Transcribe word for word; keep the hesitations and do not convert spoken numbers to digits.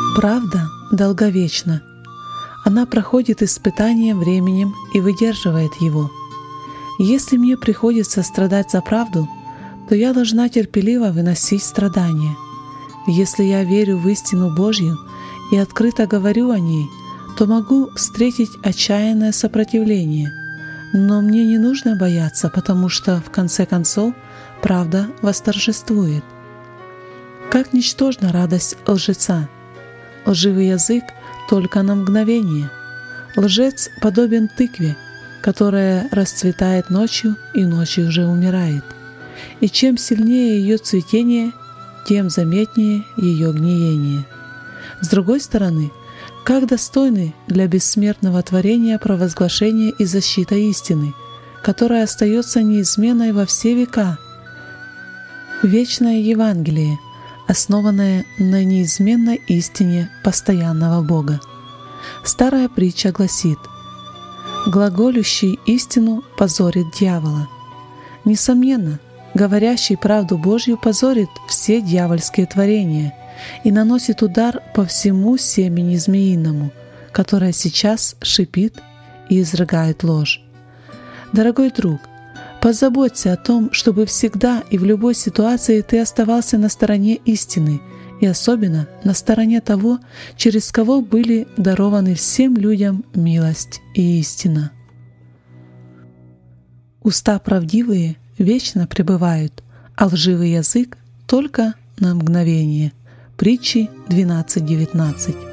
Правда долговечна. Она проходит испытание временем и выдерживает его. Если мне приходится страдать за правду, то я должна терпеливо выносить страдания. Если я верю в истину Божью и открыто говорю о ней, то могу встретить отчаянное сопротивление. Но мне не нужно бояться, потому что, в конце концов, правда восторжествует. Как ничтожна радость лжеца! Лживый язык только на мгновение. Лжец подобен тыкве, которая расцветает ночью и ночью уже умирает. И чем сильнее ее цветение, тем заметнее ее гниение. С другой стороны, как достойны для бессмертного творения провозглашения и защита истины, которая остается неизменной во все века. Вечное Евангелие, основанное на неизменной истине постоянного Бога. Старая притча гласит: «Глаголющий истину позорит дьявола». Несомненно, говорящий правду Божью позорит все дьявольские творения и наносит удар по всему семени змеиному, которое сейчас шипит и изрыгает ложь. Дорогой друг, позаботься о том, чтобы всегда и в любой ситуации ты оставался на стороне истины, и особенно на стороне того, через кого были дарованы всем людям милость и истина. Уста правдивые вечно пребывают, а лживый язык только на мгновение. Притчи двенадцать девятнадцать.